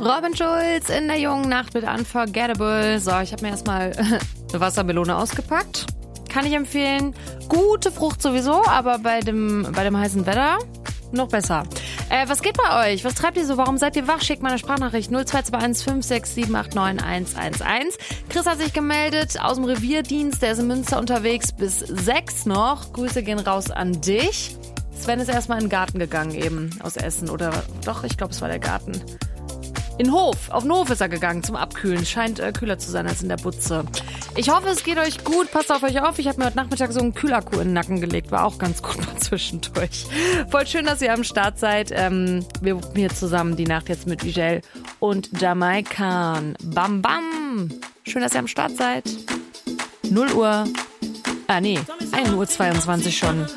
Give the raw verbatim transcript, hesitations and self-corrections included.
Robin Schulz in der jungen Nacht mit Unforgettable. So, ich habe mir erstmal eine Wassermelone ausgepackt. Kann ich empfehlen. Gute Frucht sowieso, aber bei dem, bei dem heißen Wetter noch besser. Äh, was geht bei euch? Was treibt ihr so? Warum seid ihr wach? Schickt mal eine Sprachnachricht null zwei zwei eins fünf sechs sieben acht neun eins eins eins. Chris hat sich gemeldet aus dem Revierdienst. Der ist in Münster unterwegs bis sechs noch. Grüße gehen raus an dich. Sven ist erstmal in den Garten gegangen eben aus Essen. Oder doch, ich glaube, es war der Garten. In Hof. Auf den Hof ist er gegangen zum Abkühlen. Scheint äh, kühler zu sein als in der Butze. Ich hoffe, es geht euch gut. Passt auf euch auf. Ich habe mir heute Nachmittag so einen Kühlakku in den Nacken gelegt. War auch ganz gut mal zwischendurch. Voll schön, dass ihr am Start seid. Ähm, wir hier zusammen die Nacht jetzt mit Ugel und Jamaican. Bam, bam. Schön, dass ihr am Start seid. null Uhr. Ah, nee. ein Uhr zweiundzwanzig schon.